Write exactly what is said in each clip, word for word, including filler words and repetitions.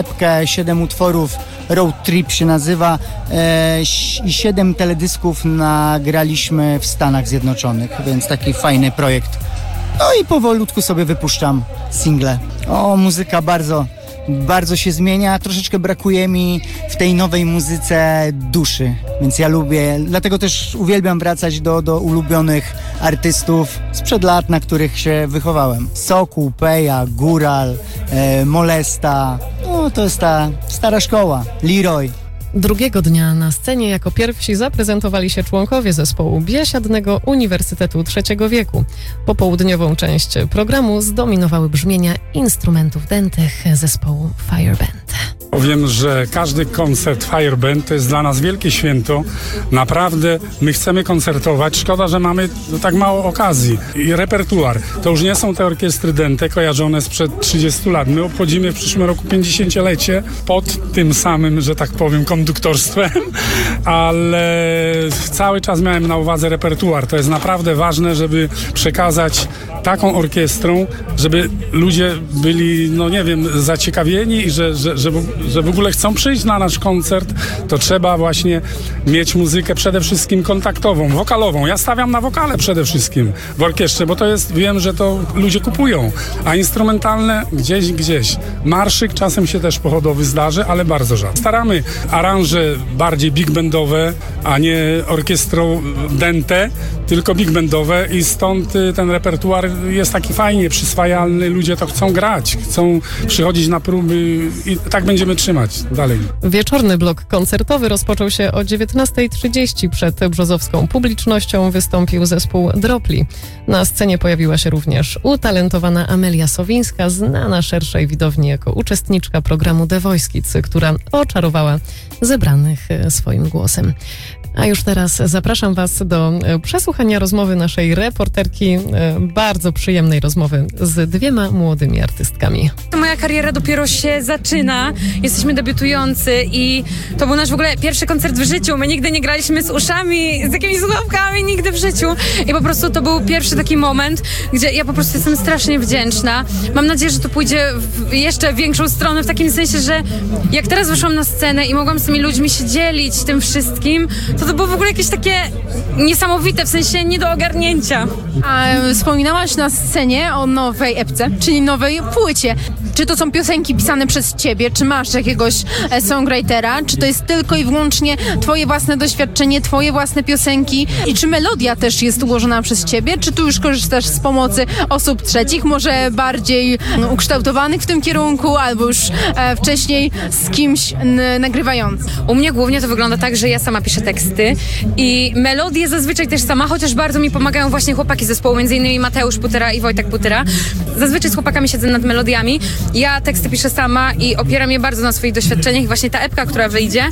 epkę, siedem utworów, Road Trip się nazywa e, i siedem teledysków nagraliśmy w Stanach Zjednoczonych, więc taki fajny projekt. No i powolutku sobie wypuszczam single. O, muzyka bardzo, bardzo się zmienia, troszeczkę brakuje mi w tej nowej muzyce duszy, więc ja lubię, dlatego też uwielbiam wracać do, do ulubionych artystów sprzed lat, na których się wychowałem. Sokół, Peja, Góral, e, Molesta, no to jest ta stara szkoła, Leroy. Drugiego dnia na scenie jako pierwsi zaprezentowali się członkowie zespołu Biesiadnego Uniwersytetu Trzeciego Wieku. Popołudniową część programu zdominowały brzmienia instrumentów dętych zespołu Fireband. Powiem, że każdy koncert Fireband to jest dla nas wielkie święto. Naprawdę my chcemy koncertować. Szkoda, że mamy tak mało okazji. I repertuar. To już nie są te orkiestry dęte kojarzone sprzed trzydziestu lat. My obchodzimy w przyszłym roku pięćdziesięciolecie pod tym samym, że tak powiem, konduktorstwem, ale cały czas miałem na uwadze repertuar. To jest naprawdę ważne, żeby przekazać taką orkiestrą, żeby ludzie byli, no nie wiem, zaciekawieni i że, że, że, że w ogóle chcą przyjść na nasz koncert, to trzeba właśnie mieć muzykę przede wszystkim kontaktową, wokalową. Ja stawiam na wokale przede wszystkim w orkiestrze, bo to jest, wiem, że to ludzie kupują, a instrumentalne gdzieś, gdzieś. Marszyk czasem się też pochodowy zdarzy, ale bardzo rzadko. Staramy aranże bardziej big bandowe, a nie orkiestro dęte, tylko big bandowe i stąd ten repertuar jest taki fajnie przyswajalny, ludzie to chcą grać, chcą przychodzić na próby i tak będziemy trzymać dalej. Wieczorny blok koncertowy rozpoczął się o dziewiętnasta trzydzieści. Przed brzozowską publicznością wystąpił zespół Dropli. Na scenie pojawiła się również utalentowana Amelia Sowińska, znana szerszej widowni jako uczestniczka programu The Voice Kids, która oczarowała zebranych swoim głosem. A już teraz zapraszam Was do przesłuchania rozmowy naszej reporterki, bardzo przyjemnej rozmowy z dwiema młodymi artystkami. Moja kariera dopiero się zaczyna, jesteśmy debiutujący i to był nasz w ogóle pierwszy koncert w życiu. My nigdy nie graliśmy z uszami, z jakimiś słuchawkami, nigdy w życiu i po prostu to był pierwszy taki moment, gdzie ja po prostu jestem strasznie wdzięczna. Mam nadzieję, że to pójdzie w jeszcze większą stronę, w takim sensie, że jak teraz wyszłam na scenę i mogłam z tymi ludźmi się dzielić tym wszystkim, to to było w ogóle jakieś takie niesamowite, w sensie nie do ogarnięcia. A wspominałaś na scenie o nowej epce, czyli nowej płycie. Czy to są piosenki pisane przez ciebie? Czy masz jakiegoś songwritera? Czy to jest tylko i wyłącznie twoje własne doświadczenie, twoje własne piosenki? I czy melodia też jest ułożona przez ciebie? Czy tu już korzystasz z pomocy osób trzecich, może bardziej ukształtowanych w tym kierunku, albo już e, wcześniej z kimś n- nagrywającym? U mnie głównie to wygląda tak, że ja sama piszę teksty i melodie zazwyczaj też sama, chociaż bardzo mi pomagają właśnie chłopaki z zespołu, między innymi Mateusz Putera i Wojtek Putera. Zazwyczaj z chłopakami siedzę nad melodiami. Ja teksty piszę sama i opieram je bardzo na swoich doświadczeniach. I właśnie ta epka, która wyjdzie,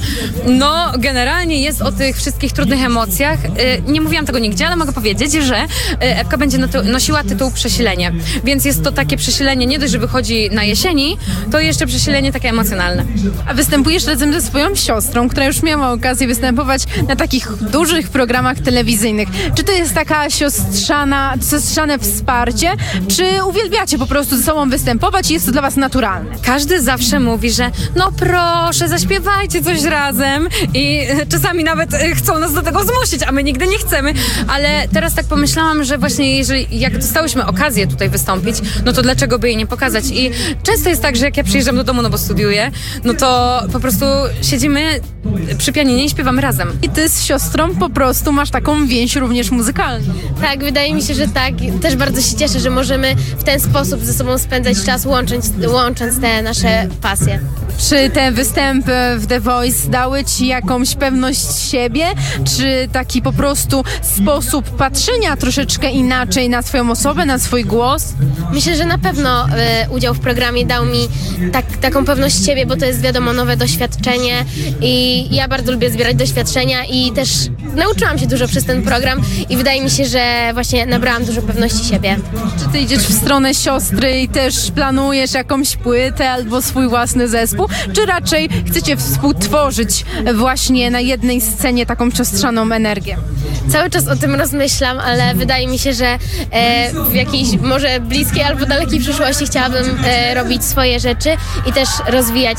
no generalnie jest o tych wszystkich trudnych emocjach. Nie mówiłam tego nigdzie, ale mogę powiedzieć, że epka będzie nosiła tytuł Przesilenie. Więc jest to takie przesilenie, nie dość, że wychodzi na jesieni, to jeszcze przesilenie takie emocjonalne. A występujesz razem ze swoją siostrą, która już miała okazję występować na takich dużych programach telewizyjnych. Czy to jest taka siostrzana, siostrzane wsparcie, czy uwielbiacie po prostu ze sobą występować i jest to dla was naturalne? Każdy zawsze mówi, że no proszę, zaśpiewajcie coś razem i czasami nawet chcą nas do tego zmusić, a my nigdy nie chcemy, ale teraz tak pomyślałam, że właśnie jeżeli jak dostałyśmy okazję tutaj wystąpić, no to dlaczego by jej nie pokazać? I często jest tak, że jak ja przyjeżdżam do domu, no bo studiuję, no to po prostu siedzimy przy pianinie i śpiewamy razem. I ty z siostrą po prostu masz taką więź również muzykalną. Tak, wydaje mi się, że tak. Też bardzo się cieszę, że możemy w ten sposób ze sobą spędzać czas, łącząc, łącząc te nasze pasje. Czy te występy w The Voice dały ci jakąś pewność siebie? Czy taki po prostu sposób patrzenia troszeczkę inaczej na swoją osobę, na swój głos? Myślę, że na pewno y, udział w programie dał mi tak, taką pewność siebie, bo to jest wiadomo nowe doświadczenie i ja bardzo lubię zbierać doświadczenia i też nauczyłam się dużo przez ten program i wydaje mi się, że właśnie nabrałam dużo pewności siebie. Czy ty idziesz w stronę siostry i też planujesz jakąś płytę albo swój własny zespół? Czy raczej chcecie współtworzyć właśnie na jednej scenie taką siostrzaną energię? Cały czas o tym rozmyślam, ale wydaje mi się, że e, w jakiejś może bliskiej albo dalekiej przyszłości chciałabym e, robić swoje rzeczy i też rozwijać